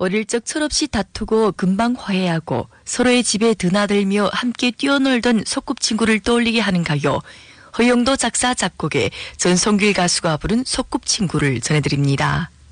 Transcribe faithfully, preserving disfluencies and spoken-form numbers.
어릴 적 철없이 다투고 금방 화해하고 서로의 집에 드나들며 함께 뛰어놀던 소꿉친구를 떠올리게 하는 가요. 허영도 작사 작곡의 전성길 가수가 부른 소꿉친구를 전해드립니다.